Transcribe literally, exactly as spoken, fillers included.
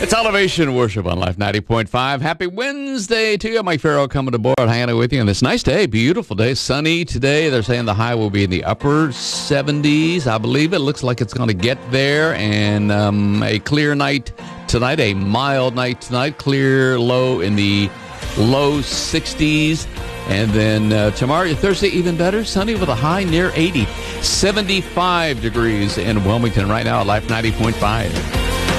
It's Elevation Worship on Life ninety point five. Happy Wednesday to you. Mike Farrell coming aboard, hanging out with you on this nice day, beautiful day, sunny today. They're saying the high will be in the upper seventies, I believe. It looks like it's going to get there. And um, a clear night tonight, a mild night tonight, clear low in the low sixties. And then uh, tomorrow, Thursday, even better, sunny with a high near eighty. seventy-five degrees in Wilmington right now at Life ninety point five.